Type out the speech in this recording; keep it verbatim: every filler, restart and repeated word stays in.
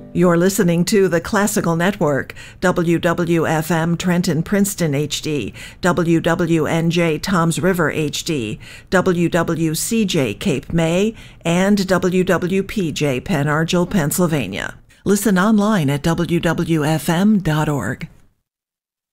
You're listening to the Classical Network, W W F M Trenton Princeton H D, W W N J Toms River H D, W W C J Cape May, and W W P J Pen Argyl, Pennsylvania. Listen online at W W F M dot org.